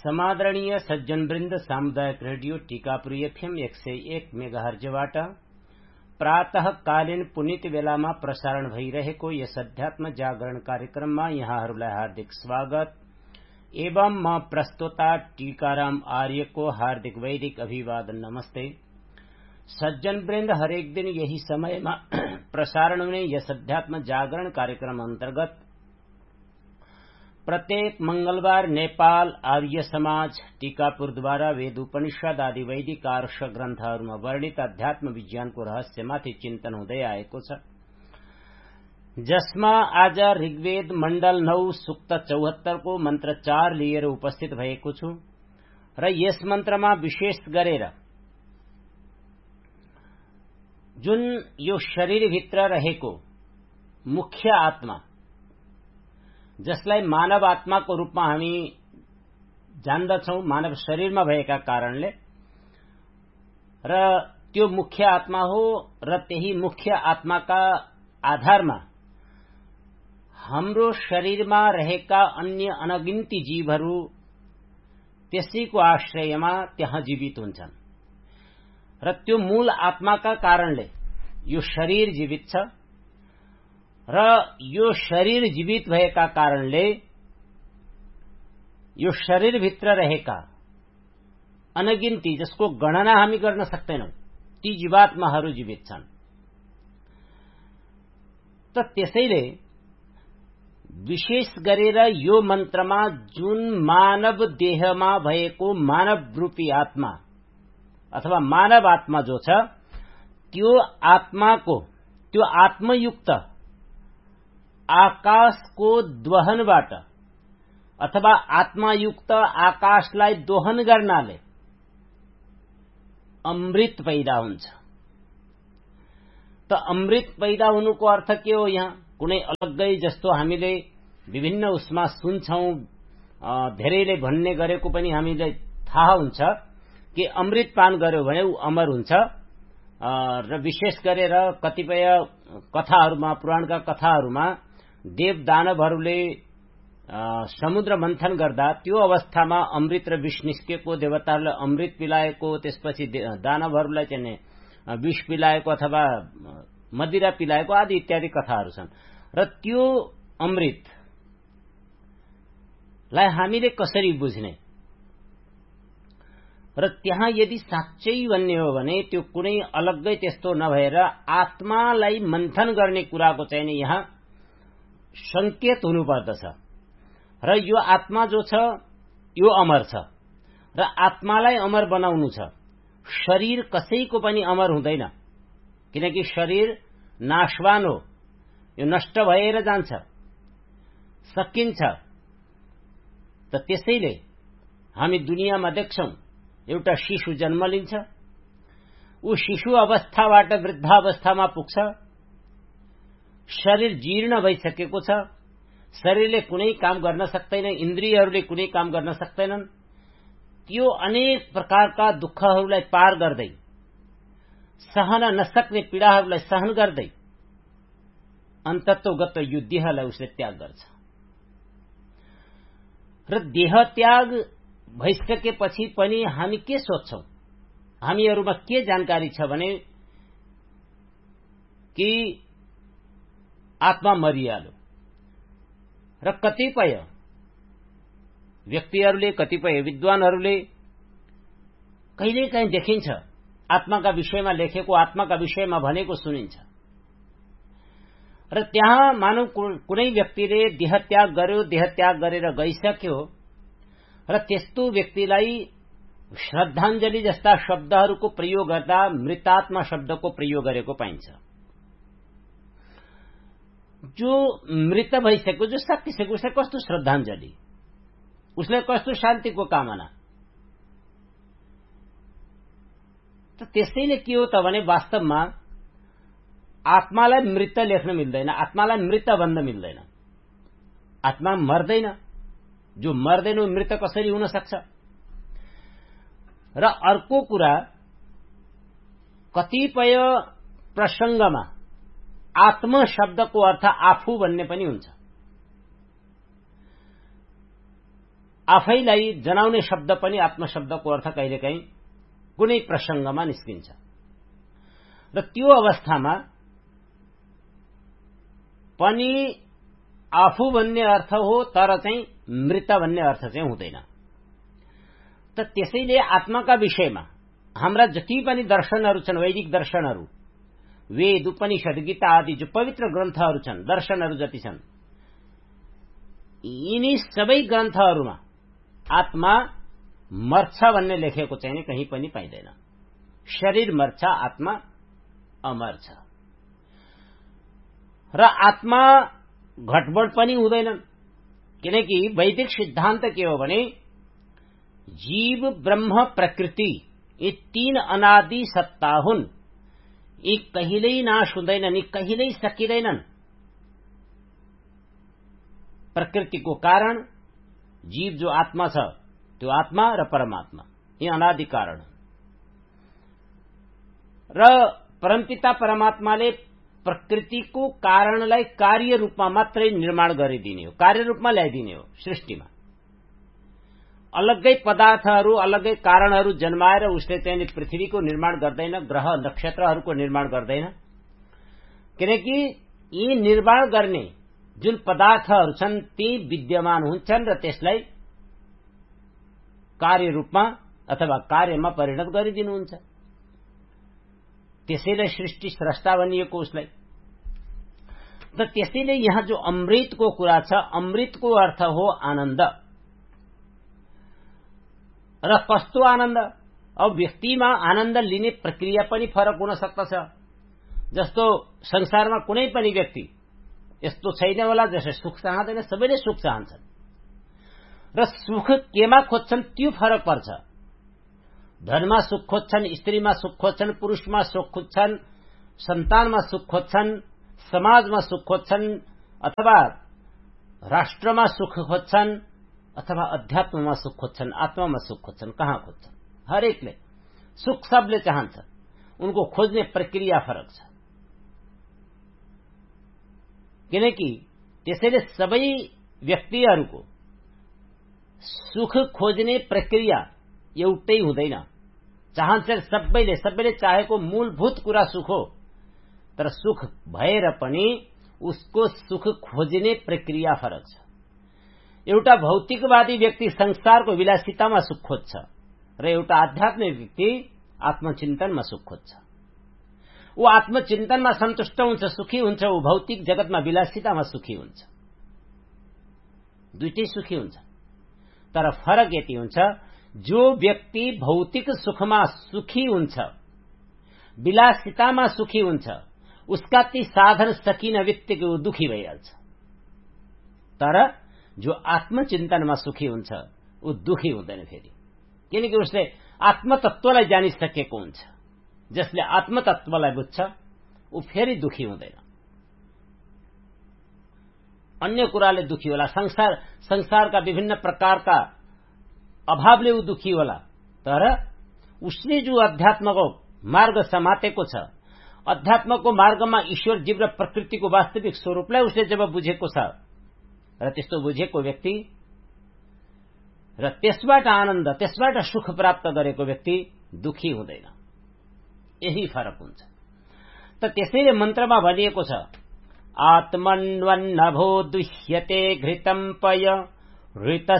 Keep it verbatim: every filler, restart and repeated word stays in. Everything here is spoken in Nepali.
समादरणीय सज्जनवृन्द, सामुदायिक रेडियो टीकापुर एफएम एक सय एक मेगाहर्जबाट प्रातःकालीन पुनित बेलामा प्रसारण भइरहेको यस अध्यात्म जागरण कार्यक्रममा यहाँहरूलाई हार्दिक स्वागत एवं म प्रस्तोता टीकाराम आर्यको हार्दिक वैदिक अभिवादन। नमस्ते सज्जनवृन्द, हरेक दिन यही समयमा प्रसारण हुने यस अध्यात्म जागरण कार्यक्रम अन्तर्गत प्रत्येक मंगलबार नेपाल आर्य समाज टीकापुरद्वारा वेद उपनिषद आदि वैदिक आर्ष ग्रन्थहरूमा वर्णित अध्यात्म विज्ञानको रहस्यमाथि चिन्तन हुँदै आएको छ, जसमा आज ऋग्वेद मण्डल नौ सूक्त चौहत्तरको मन्त्र चार लिएर उपस्थित भएको छु र यस मन्त्रमा विशेष गरेर जुन यो शरीरभित्र रहेको मुख्य आत्मा, जसलाई मानव आत्माको रूपमा हामी जान्दछौं मानव शरीरमा भएका कारणले, र त्यो मुख्य आत्मा हो र त्यही मुख्य आत्माका आधारमा हाम्रो शरीरमा रहेका अन्य अनगिन्ती जीवहरू त्यसैको आश्रयमा त्यहाँ जीवित हुन्छन् र त्यो मूल आत्माका कारणले यो शरीर जीवित छ र यो शरीर जीवित भएका कारणले यो शरीरभित्र रहेका अनगिन्ती, जसको गणना हामी गर्न सक्दैनौं, ती जीवात्माहरू जीवित छन्। त त्यसैले विशेष गरेर यो मन्त्रमा जुन मानव देहमा भएको मानव रूपी आत्मा अथवा मानव आत्मा जो छ, त्यो आत्माको त्यो आत्मयुक्त आकाशको दोहनबाट अथवा आत्मायुक्त आकाशलाई दोहन गर्नाले अमृत पैदा हुन्छ। त अमृत पैदा हुनुको अर्थ के हो? यहाँ कुनै अलग्गै जस्तो हामीले विभिन्न उसमा सुन्छौं, धेरैले भन्ने गरेको पनि हामीले थाहा हुन्छ कि अमृत पान गर्यो भने ऊ अमर हुन्छ, र विशेष गरेर कतिपय कथाहरूमा, पुराणका कथाहरूमा देव दानवहरूले समुद्र मन्थन गर्दा त्यो अवस्थामा अमृत र विष निस्केको, देवताहरूलाई अमृत पिलाएको, त्यसपछि दानवहरूलाई चाहिँ विष पिलाएको अथवा मदिरा पिलाएको आदि इत्यादि कथाहरू छन्। र त्यो अमृतलाई हामीले कसरी बुझ्ने? र त्यहाँ यदि साँच्चै भन्ने हो भने त्यो कुनै अलग्गै त्यस्तो नभएर आत्मालाई मन्थन गर्ने कुराको चाहिँ नि यहाँ संकेत हुनुपर्दछ। र यो आत्मा जो छ यो अमर छ र आत्मालाई अमर बनाउनु छ। शरीर कसैको पनि अमर हुँदैन, किनकि शरीर नाशवान हो, यो नष्ट भएर जान्छ, सकिन्छ। त त्यसैले हामी दुनियाँमा देख्छौं एउटा शिशु जन्म लिन्छ, ऊ शिशु अवस्थाबाट वृद्धावस्थामा पुग्छ, शरीर जीर्ण भइसकेको छ, शरीरले कुनै काम गर्न सक्दैन, इन्द्रियहरूले कुनै काम गर्न सक्दैनन्। त्यो अनेक प्रकारका दुःखहरूलाई पार गर्दै, सहन नसक्ने पीडाहरूलाई सहन गर्दै अन्ततोगत यो देहलाई उसले त्याग गर्छ। र देह त्याग भइसकेपछि पनि हामी के सोच्छौं? हामीहरूमा के जानकारी छ भने कि आत्मा मरिहाल्यो। र कतिपय व्यक्तिहरूले, कतिपय विद्वानहरूले कहिलेकाहीँ देखिन्छ आत्माका विषयमा लेखेको, आत्माका विषयमा भनेको सुनिन्छ। र त्यहाँ मानव कुनै व्यक्तिले देह त्याग गर्यो, देह त्याग गरेर गइसक्यो र त्यस्तो व्यक्तिलाई श्रद्धाञ्जली जस्ता शब्दहरूको प्रयोग गर्दा मृतात्मा शब्दको प्रयोग गरेको पाइन्छ। जो मृत भइसक्यो, जो सकिसक्यो, उसलाई कस्तो श्रद्धाञ्जली, उसलाई कस्तो शान्तिको कामना? त त्यसैले के हो त भने वास्तवमा आत्मालाई मृत लेख्न मिल्दैन, आत्मालाई मृत भन्न मिल्दैन। आत्मा मर्दैन, जो मर्दैन मृत कसरी हुन सक्छ? र अर्को कुरा, कतिपय प्रसंगमा आत्म शब्दको अर्थ आफू भन्ने पनि हुन्छ। आफैलाई जनाउने शब्द पनि आत्मशब्दको अर्थ कहिलेकाहीँ कुनै प्रसंगमा निस्किन्छ र त्यो अवस्थामा पनि आफू भन्ने अर्थ हो, तर चाहिँ मृत भन्ने अर्थ चाहिँ हुँदैन। त त्यसैले आत्माका विषयमा हाम्रा जति पनि दर्शनहरू छन्, वैदिक दर्शनहरू, वेद, उपनिषद, गीता आदि जो पवित्र ग्रन्थहरू छन्, दर्शनहरू जति छन्, यिनी सबै ग्रन्थहरूमा आत्मा मर्छ भन्ने लेखेको चाहिँ कहीँ पनि पाइँदैन। शरीर मर्छ, आत्मा अमर छ। र आत्मा घटबड पनि हुँदैनन्, किनकि वैदिक सिद्धान्त के हो भने जीव, ब्रह्म, प्रकृति यी तीन अनादि सत्ता हुन्। यी कहिल्यै नाश हुँदैनन्, यी कहिल्यै सकिँदैनन्। प्रकृतिको कारण जीव जो आत्मा छ, त्यो आत्मा र परमात्मा यी अनादि कारण र परमपिता परमात्माले प्रकृतिको कारणलाई कार्य रूपमा मात्रै निर्माण गरिदिने हो, कार्य रूपमा ल्याइदिने हो। सृष्टिमा अलग्गै पदार्थहरू, अलग्गै कारणहरू जन्माएर उसले चाहिँ पृथ्वीको निर्माण गर्दैन, ग्रह नक्षत्रहरूको निर्माण गर्दैन। किनकि यी निर्माण गर्ने जुन पदार्थहरू छन् ती विद्यमान हुन्छन् र त्यसलाई कार्य रूपमा अथवा कार्यमा परिणत गरिदिनुहुन्छ। त्यसैले सृष्टि स्रष्टा भनिएको उसलाई। त त्यसैले यहाँ जो अमृतको कुरा छ, अमृतको अर्थ हो आनन्द। र कस्तो आनन्द? अब व्यक्तिमा आनन्द लिने प्रक्रिया पनि फरक हुन सक्दछ। जस्तो संसारमा कुनै पनि व्यक्ति यस्तो छैन होला जसले सुख चाहँदैन, सबैले सुख चाहन्छन् र सुख केमा खोज्छन् त्यो फरक पर्छ। धनमा सुख खोज्छन्, स्त्रीमा सुख खोज्छन्, पुरुषमा सुख खोज्छन्, सन्तानमा सुख खोज्छन्, समाजमा सुख खोज्छन्, अथवा राष्ट्रमा सुख खोज्छन्, अथवा अध्यात्ममा सुख खोज्छन्, आत्मामा सुख खोज्छन्। कहाँ खोज्छन्? हरेकले सुख सबले चाहन्छन्, उनको खोज्ने प्रक्रिया फरक छ। किनकि त्यसैले सबै व्यक्तिहरूको सुख खोज्ने प्रक्रिया एउटै हुँदैन। चाहन्छन् सबैले, सबैले चाहेको मूलभूत कुरा सुख हो, तर सुख भएर पनि उसको सुख खोज्ने प्रक्रिया फरक छ। एउटा भौतिकवादी व्यक्ति संसारको विलासितामा सुख खोज्छ र एउटा आध्यात्मिक व्यक्ति आत्मचिन्तनमा सुख खोज्छ। ऊ आत्मचिन्तनमा सन्तुष्ट हुन्छ, सुखी हुन्छ, ऊ भौतिक जगतमा विलासितामा सुखी हुन्छ। दुईटै सुखी हुन्छ, तर फरक यति हुन्छ, जो व्यक्ति भौतिक सुखमा सुखी हुन्छ, विलासितामा सुखी हुन्छ, उसका ती साधन सकिन बित्तिकै ऊ दुखी भइहाल्छ। तर जो आत्मचिन्तनमा सुखी हुन्छ ऊ दुखी हुँदैन फेरि, किनकि उसले आत्मतत्वलाई जानिसकेको हुन्छ। जसले आत्मतत्वलाई बुझ्छ ऊ फेरि दुखी हुँदैन। अन्य कुराले दुखी होला, संसार संसारका विभिन्न प्रकारका अभावले ऊ दुखी होला, तर उसले जो अध्यात्मको मार्ग समातेको छ, अध्यात्मको मार्गमा ईश्वर, जीव र प्रकृतिको वास्तविक स्वरूपलाई उसले जब बुझेको छ र त्यस्तो बुझेको व्यक्ति र त्यसबाट आनन्द, त्यसबाट सुख प्राप्त गरेको व्यक्ति दुखी हुँदैन। यही फरक हुन्छ। त त्यसैले मन्त्रमा भनिएको छ, आत्मन्वन्नभो दुह्यते घृतं पय ऋत